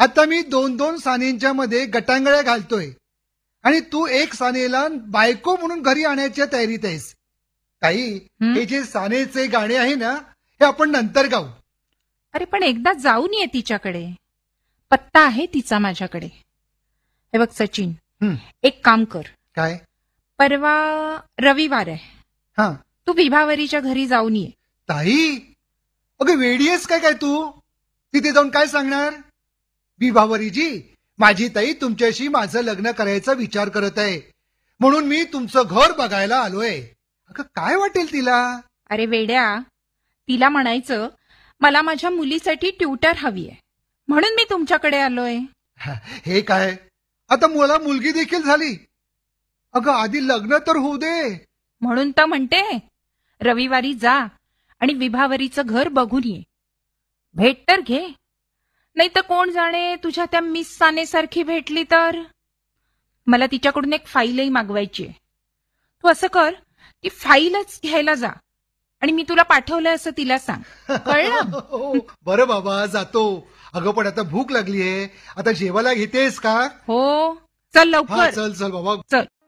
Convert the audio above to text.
आता मी 2-2 सानेंच्या मध्ये गटांगळ्या घालतोय आणि तू एक सानेला बायको म्हणून घरी आणायच्या तयारीत आहेस. ताई, हे जे सानेचे गाणे आहे ना, हे आपण नंतर गाऊ. अरे पण एकदा जाऊन ये तिच्याकडे. पत्ता आहे तिचा माझ्याकडे. हे बघ सचिन, एक काम कर. काय? परवा रविवार आहे. हा. तू विभावरीच्या घरी जाऊन ये. ताई, अगं वेडी आहेस काय तू? तिथे जाऊन काय सांगणार? विभावरीजी, माझी ताई तुमच्याशी माझं लग्न करायचा विचार करत आहे, म्हणून मी तुमचं घर बघायला आलोय. अगं काय वाटेल तिला? अरे वेड्या, तिला म्हणायचं मला माझ्या मुलीसाठी ट्युटर हवी आहे, म्हणून मी तुमच्याकडे आलोय. हे काय, आता मला मुलगी देखील झाली. अगं आधी लग्न तर होऊ दे. म्हणून तर म्हणते रविवारी जा आणि विभावरीचं घर बघून ये. भेट तर घे, नाही तर कोण जाणे तुझ्या त्या मिस सानेसारखी भेटली तर. मला तिच्याकडून एक फाईलही मागवायची आहे. तू असं कर, ती फाईलच घ्यायला जा आणि मी तुला पाठवलंय असं तिला सांग. कळलं? बरं बाबा, जातो. अगं पण आता भूक लागलीये. आता जेवायला घेतेस का? हो, चल लवकर. चल बाबा. चल.